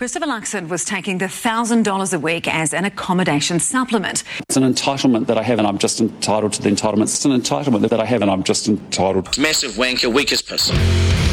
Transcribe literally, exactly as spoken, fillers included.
Christopher Luxon was taking the one thousand dollars a week as an accommodation supplement. It's an entitlement that I have and I'm just entitled to the entitlements. It's an entitlement that I have and I'm just entitled. Massive wanker, weakest piss.